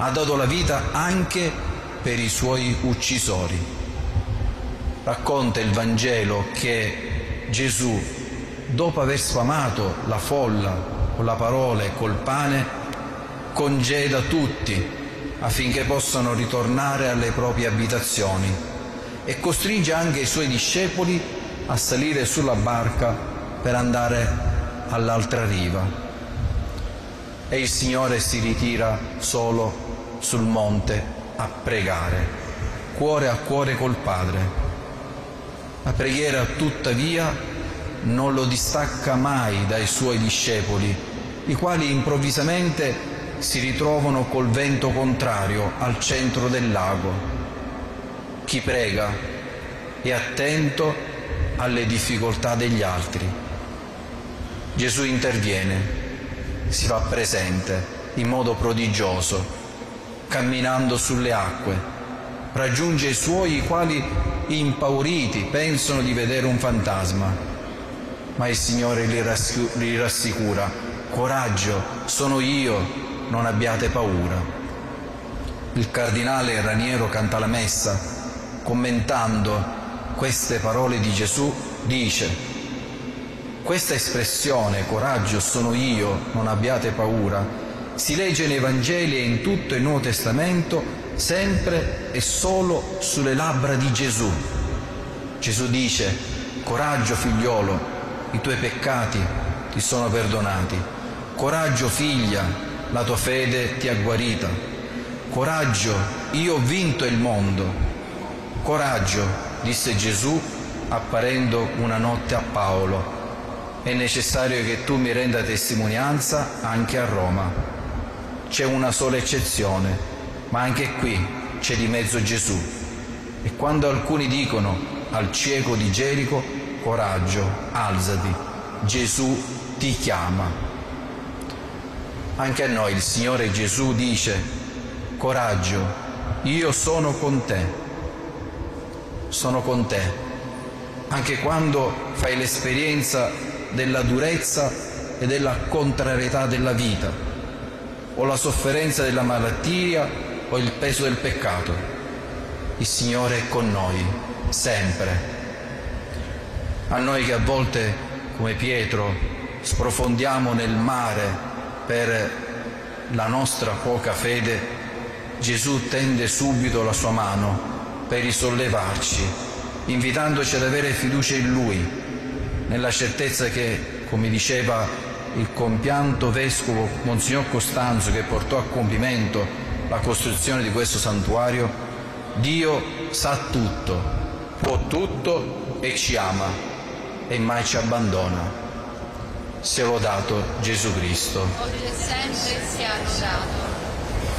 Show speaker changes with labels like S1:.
S1: ha dato la vita anche per i suoi uccisori. Racconta il Vangelo che Gesù, dopo aver sfamato la folla con la parola e col pane, congeda tutti affinché possano ritornare alle proprie abitazioni e costringe anche i suoi discepoli a salire sulla barca per andare all'altra riva. E il Signore si ritira solo sul monte a pregare, cuore a cuore col Padre. La preghiera, tuttavia, non lo distacca mai dai suoi discepoli, i quali improvvisamente si ritrovano col vento contrario al centro del lago. Chi prega è attento alle difficoltà degli altri. Gesù interviene, si fa presente in modo prodigioso, camminando sulle acque, raggiunge i suoi, i quali impauriti pensano di vedere un fantasma, ma il Signore li rassicura: coraggio, sono io, non abbiate paura. Il cardinale Raniero Cantalamessa, commentando queste parole di Gesù, dice: questa espressione, coraggio, sono io, non abbiate paura, si legge nei Vangeli e in tutto il Nuovo Testamento sempre e solo sulle labbra di Gesù. Gesù dice: coraggio figliolo, i tuoi peccati ti sono perdonati. Coraggio figlia, la tua fede ti ha guarita. Coraggio, io ho vinto il mondo. Coraggio, disse Gesù apparendo una notte a Paolo, è necessario che tu mi renda testimonianza anche a Roma. C'è una sola eccezione, ma anche qui c'è di mezzo Gesù. E quando alcuni dicono al cieco di Gerico: coraggio, alzati, Gesù ti chiama. Anche a noi il Signore Gesù dice: coraggio, io sono con te. Sono con te, anche quando fai l'esperienza della durezza e della contrarietà della vita, o la sofferenza della malattia o il peso del peccato. Il Signore è con noi, sempre. A noi che a volte, come Pietro, sprofondiamo nel mare per la nostra poca fede, Gesù tende subito la sua mano per risollevarci, invitandoci ad avere fiducia in Lui, nella certezza che, come diceva il compianto vescovo Monsignor Costanzo, che portò a compimento la costruzione di questo santuario, Dio sa tutto, può tutto e ci ama e mai ci abbandona. Sia lodato Gesù Cristo.
S2: Oggi e sempre sia lodato.